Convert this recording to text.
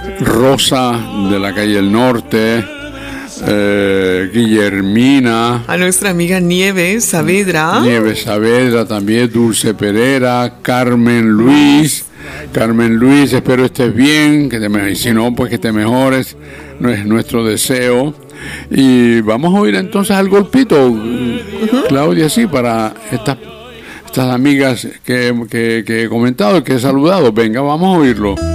Rosa de la calle del Norte, Guillermina, a nuestra amiga Nieves Saavedra. Nieves Saavedra también, Dulce Pereira, Carmen Luis, espero estés bien, y si no, pues que te mejores, no es nuestro deseo. Y vamos a oír entonces al golpito, Claudia, sí, para estas amigas que he comentado, que he saludado. Venga, vamos a oírlo.